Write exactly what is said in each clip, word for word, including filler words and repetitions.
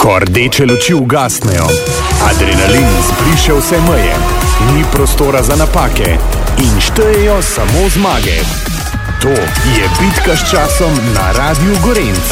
Ko rdeče luči ugasnejo, adrenalin zbriše vse meje, ni prostora za napake in štejejo samo zmage. To je bitka s časom na Radiu Gorenc.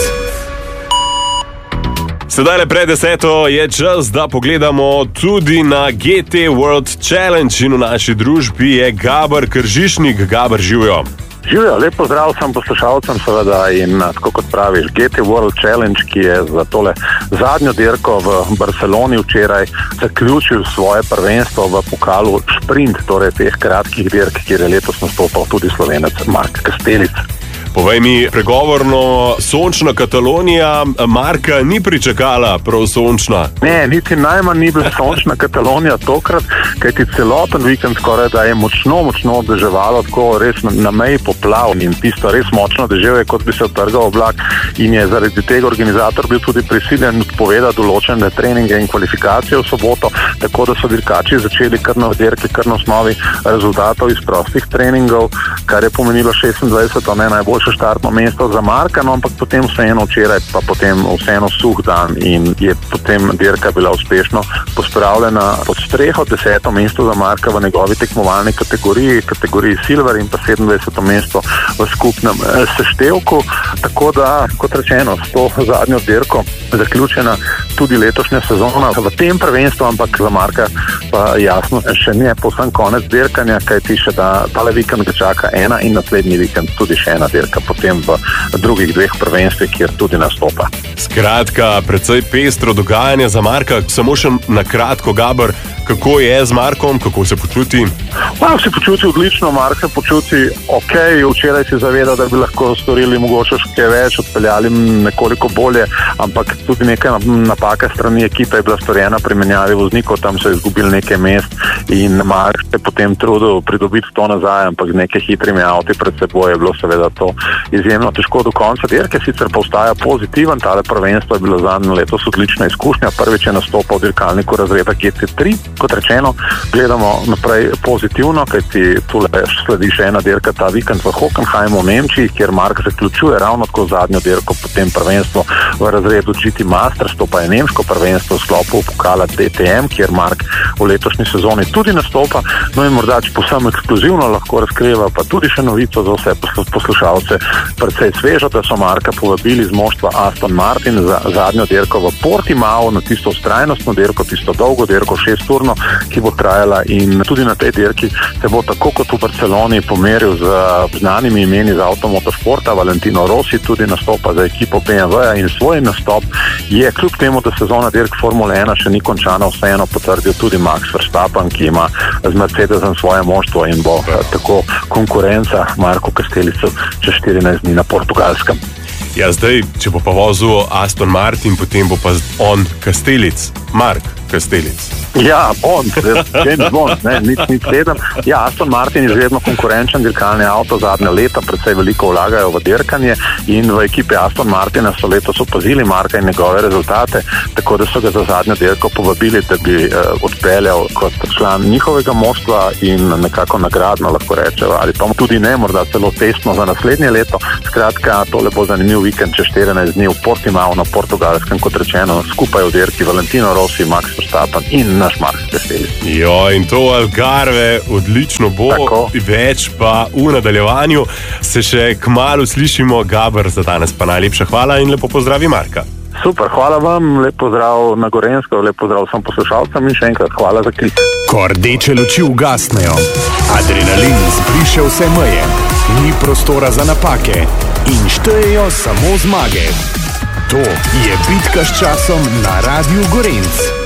Sedaj le pred deseto je čas, da pogledamo tudi na G T World Challenge in v naši družbi je Gabor Kržišnik. Gabor, živjo. Živjo, lep pozdrav vsem poslušalcem seveda in tako kot praviš, G T World Challenge, ki je za tole zadnjo dirko v Barceloni včeraj zaključil svoje prvenstvo v pokalu Sprint, torej teh kratkih dirk, kjer je letos nastopal tudi Slovenec Mark Kastelic. Povej mi, pregovorno sončna Katalonija Marka ni pričakala prav sončna. Ne, niti najmanj ni bila sončna Katalonija tokrat, kajti celoten vikend skoraj da je močno, močno deževalo, tako res na, na meji poplav in tisto res močno deževje, kot bi se utrgal oblak in je zaradi tega organizator bil tudi prisiljen povedati določene treninge in kvalifikacije v soboto, tako da so dirkači začeli kar na dirki, kar na osnovi rezultatov iz prostih treningov, kar je pomenilo šestindvajseto ne najboljše štartno mesto za Marka, no, ampak potem vseeno včeraj, pa potem vseeno suh dan in je potem dirka bila uspešno pospravljena pod streho, deseto mesto za Marka v njegovi tekmovalni kategoriji, kategoriji Silver in pa sedemdvajseto mesto v skupnem eh, seštevku, tako da, kot rečeno, s to zadnjo dirko zaključena tudi letošnja sezona v tem prvenstvu, ampak za Marka pa jasno še ni povsem konec dirkanja, kajti še da tale vikend ga čaka ena in naslednji vikend tudi še ena dirka potem v drugih dveh prvenstvih, kjer tudi nastopa. Skratka, precej pestro dogajanje za Marka. Samo še na kratko, Gabor, kako je z Markom, kako se počuti? Mark se počuti odlično, Mark se počuti ok, včeraj si zaveda, da bi lahko storili mogoče še kaj več, odpeljali nekoliko bolje, ampak tudi nekaj napaka strani ekipe je bila storjena pri menjavi voznikov, tam so izgubili nekaj mest in Mark se potem trudil pridobiti to nazaj, ampak z nekaj hitrimi avti pred seboj je bilo seveda to izjemno težko do konca dirke, sicer pa ostaja pozitiven, tale prvenstvo je bilo zadnje letos odlična izkušnja, prvič je nastopal v dirkalniku razreda G T tri, kot rečeno, gledamo naprej pozitivno, kajti tule sledi še ena dirka ta vikend v Hockenheimu v Nemčiji, kjer Mark zaključuje ravno tako zadnjo dirko, potem prvenstvo v razredu G T Masters, to pa je nemško prvenstvo v sklopu pokala D T M, kjer Mark v letošnji sezoni tudi nastopa, no in morda povsem ekskluzivno lahko razkriva pa tudi še novico za vse poslušalce, precej svežo, da so Marka povabili z moštva Aston Martin za zadnjo dirko v Portimao, na tisto vztrajnostno dirko, tisto dolgo dirko, šesturno, ki bo trajala in tudi na tej dirki se bo tako kot v Barceloni pomeril z znanimi imeni z avtomotosporta. Valentino Rossi tudi nastopa za ekipo B M W-ja in svoj nastop je kljub temu, da sezona dirk Formule ena še ni končana, vseeno potrdil tudi Max Verstappen, ki ima z Mercedesom svoje moštvo in bo tako konkurenca Marku Kastelicu čez štirinajst dni na Portugalskem. Ja, zdaj, če bo pa vozil Aston Martin, potem bo pa on Kastelic, Mark Kastelic. Ja, Bond, James Bond, ne, nič, nič sedem. Ja, Aston Martin je izredno konkurenčen dirkalni avto zadnja leta, predvsej veliko vlagajo v dirkanje in v ekipi Aston Martina so letos opazili Marka in njegove rezultate, tako da so ga za zadnjo dirko povabili, da bi eh, odpeljal kot član njihovega moštva in nekako nagradno lahko rečejo, ali pa tudi ne, morda celo testno za naslednje leto. Skratka, tole bo zanimiv vikend čez štirinajst dni v Portimao na Portugalskem, kot rečeno, skupaj v dirki Valentino Rossi, Max Verstappen in naš Mark Kastelic. Jo, in to Algarve odlično bo, tako. Več pa v nadaljevanju. Se še kmalu slišimo, Gabor, za danes pa najlepša hvala in lepo pozdravi Marka. Super, hvala vam, lep pozdrav na Gorensko, lep pozdrav vsem poslušalcem in še enkrat hvala za klik. Ko rdeče luči ugasnejo, adrenalin zbriše vse meje, ni prostora za napake in štejejo samo zmage. To je bitka s časom na Radiu Gorenc.